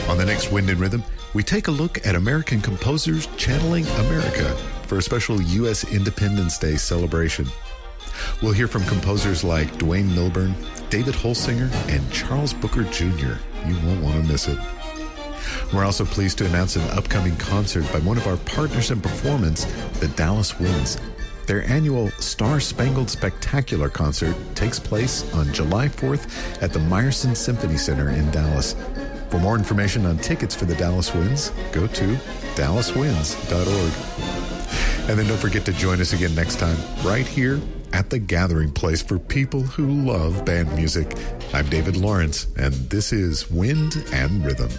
On the next Wind and Rhythm, we take a look at American composers channeling America for a special U.S. Independence Day celebration. We'll hear from composers like Duane Milburn, David Holsinger, and Charles Booker Jr. You won't want to miss it. We're also pleased to announce an upcoming concert by one of our partners in performance, the Dallas Winds. Their annual Star Spangled Spectacular concert takes place on July 4th at the Meyerson Symphony Center in Dallas. For more information on tickets for the Dallas Winds, go to dallaswinds.org. And then don't forget to join us again next time, right here at the gathering place for people who love band music. I'm David Lawrence, and this is Wind and Rhythm.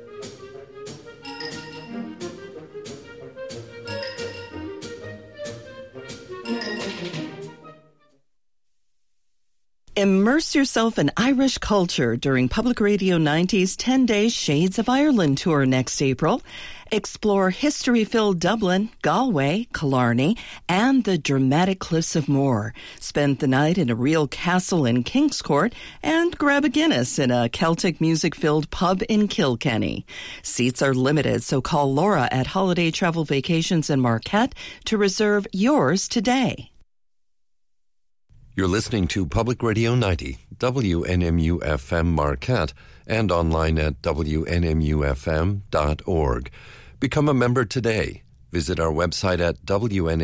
Immerse yourself in Irish culture during Public Radio 90's 10-day Shades of Ireland tour next April. Explore history-filled Dublin, Galway, Killarney, and the dramatic Cliffs of Moher. Spend the night in a real castle in Kingscourt and grab a Guinness in a Celtic music-filled pub in Kilkenny. Seats are limited, so call Laura at Holiday Travel Vacations in Marquette to reserve yours today. You're listening to Public Radio 90, WNMU-FM Marquette, and online at WNMUFM.org. Become a member today. Visit our website at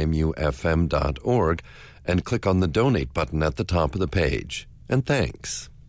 WNMUFM.org and click on the Donate button at the top of the page. And thanks.